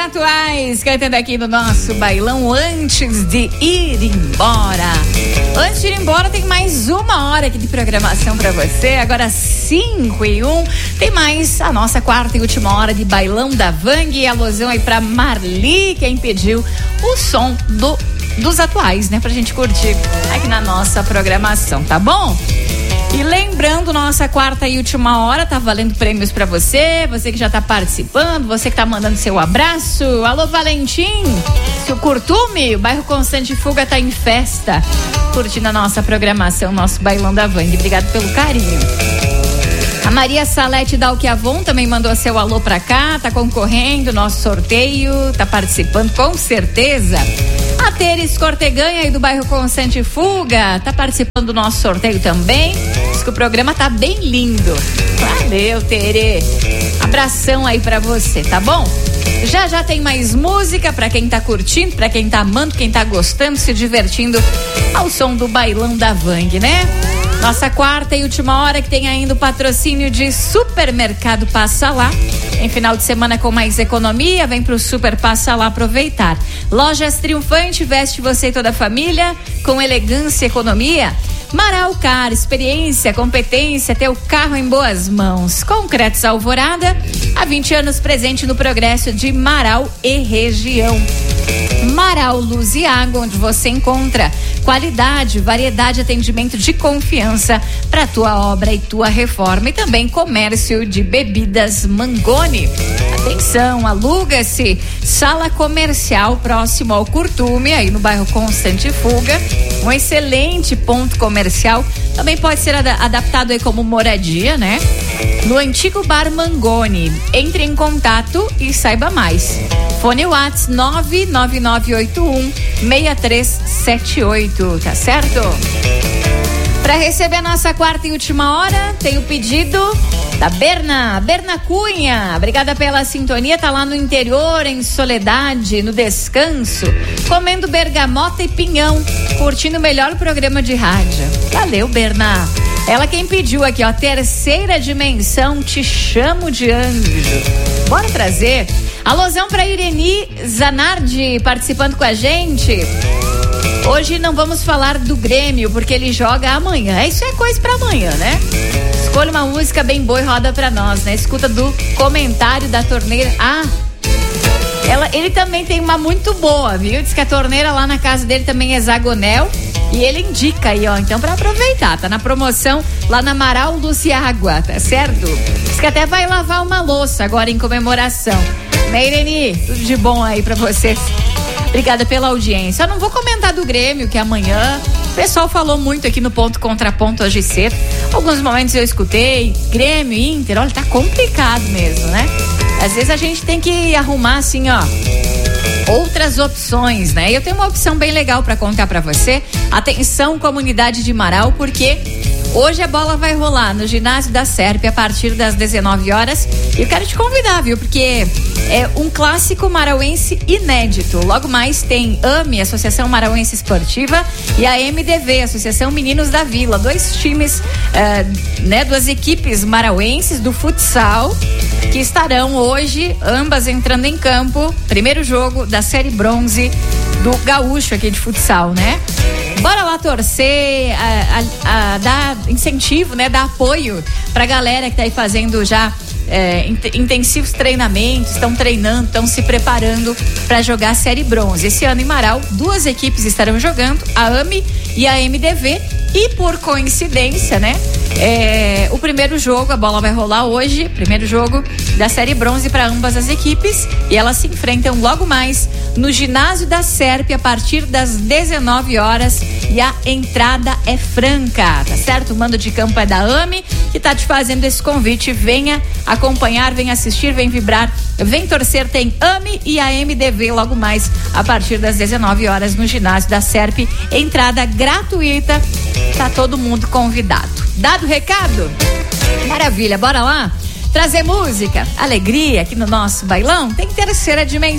Atuais, cantando aqui no nosso bailão antes de ir embora. Antes de ir embora, tem mais uma hora aqui de programação pra você. Agora 5:01, tem mais a nossa quarta e última hora de bailão da Vang. E alusão aí pra Marli, quem pediu o som dos atuais, né? Pra gente curtir aqui na nossa programação, tá bom? E lembrando, nossa quarta e última hora tá valendo prêmios pra você que já tá participando, você que tá mandando seu abraço. Alô, Valentim, seu Curtume, o bairro Constante Fuga tá em festa, curtindo a nossa programação, nosso bailão da Vang. Obrigado pelo carinho. A Maria Salete da Alquiavon também mandou seu alô pra cá, tá concorrendo, nosso sorteio, tá participando com certeza. A Teres Corteganha aí do bairro Constante Fuga tá participando do nosso sorteio também. Diz que o programa tá bem lindo. Valeu, Tere. Abração aí pra você, tá bom? Já tem mais música pra quem tá curtindo, pra quem tá amando, quem tá gostando, se divertindo ao som do bailão da Vang, né? Nossa quarta e última hora, que tem ainda o patrocínio de Supermercado Passa Lá. Em final de semana com mais economia, vem pro Super Passa Lá aproveitar. Lojas Triunfante, veste você e toda a família com elegância e economia. Marau Car, experiência, competência, teu carro em boas mãos. Concretos Alvorada, há 20 anos presente no progresso de Marau e região. Marau Luz e Água, onde você encontra qualidade, variedade, atendimento de confiança para tua obra e tua reforma. E também comércio de bebidas Mangoni. Atenção, aluga-se sala comercial próximo ao Curtume, aí no bairro Constante Fuga. Um excelente ponto comercial. Também pode ser adaptado aí como moradia, né? No antigo bar Mangoni. Entre em contato e saiba mais. Fone WhatsApp 999816378, tá certo? Para receber a nossa quarta e última hora, tem o pedido da Berna Cunha. Obrigada pela sintonia, tá lá no interior, em Soledade, no descanso, comendo bergamota e pinhão, curtindo o melhor programa de rádio. Valeu, Berna. Ela quem pediu aqui, ó, Terceira Dimensão, Te Chamo de Anjo. Bora trazer. Alôzão pra Ireni Zanardi participando com a gente. Hoje não vamos falar do Grêmio, porque ele joga amanhã. Isso é coisa pra amanhã, né? Escolha uma música bem boa e roda pra nós, né? Escuta do comentário da torneira. Ele também tem uma muito boa, viu? Diz que a torneira lá na casa dele também é Zagonel. E ele indica aí, ó. Então, pra aproveitar, tá na promoção lá na Marau Luciágua, tá certo? Diz que até vai lavar uma louça agora em comemoração. Né, Irene? Tudo de bom aí pra vocês. Obrigada pela audiência. Eu não vou comentar do Grêmio, que amanhã o pessoal falou muito aqui no Ponto Contraponto hoje cedo. Alguns momentos eu escutei Grêmio, Inter, olha, tá complicado mesmo, né? Às vezes a gente tem que arrumar assim, ó, outras opções, né? Eu tenho uma opção bem legal para contar para você. Atenção, comunidade de Marau, porque hoje a bola vai rolar no ginásio da Serp a partir das 19 horas. E eu quero te convidar, viu? Porque é um clássico marauense inédito. Logo mais tem AME, Associação Marauense Esportiva, e a MDV, Associação Meninos da Vila. Dois times, duas equipes marauenses do futsal que estarão hoje, ambas entrando em campo. Primeiro jogo da Série Bronze do Gaúcho aqui de futsal, né? Bora lá torcer, dar incentivo, né? Dar apoio pra galera que tá aí fazendo já intensivos treinamentos, estão treinando, estão se preparando para jogar a Série Bronze. Esse ano em Marau, duas equipes estarão jogando, a AME e a MDV, e por coincidência, né? O primeiro jogo, a bola vai rolar hoje, primeiro jogo da Série Bronze para ambas as equipes, e elas se enfrentam logo mais no ginásio da Serp a partir das 19 horas, e a entrada é franca, tá certo? O mando de campo é da AME, que tá te fazendo esse convite. Venha acompanhar, venha assistir, vem vibrar, vem torcer. Tem AME e a MDV logo mais a partir das 19 horas no ginásio da Serp, entrada gratuita, tá todo mundo convidado. Dado o recado? Maravilha, bora lá trazer música, alegria aqui no nosso bailão. Tem Terceira Dimensão.